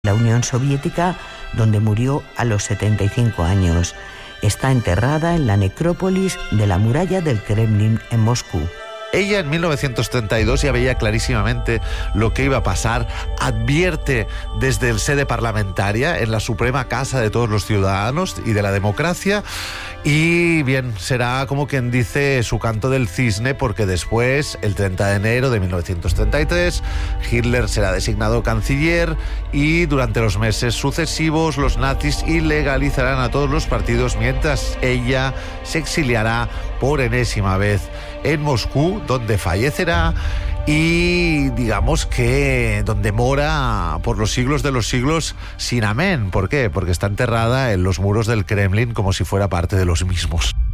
la Unión Soviética, donde murió a los 75 años. Está enterrada en la necrópolis de la muralla del Kremlin en Moscú. Ella en 1932 ya veía clarísimamente lo que iba a pasar, advierte desde el sede parlamentaria, en la suprema casa de todos los ciudadanos y de la democracia, y bien, será como quien dice su canto del cisne, porque después, el 30 de enero de 1933, Hitler será designado canciller y durante los meses sucesivos los nazis ilegalizarán a todos los partidos, mientras ella se exiliará por enésima vez en Moscú, donde fallecerá y digamos que donde mora por los siglos de los siglos sin amén. ¿Por qué? Porque está enterrada en los muros del Kremlin como si fuera parte de los mismos.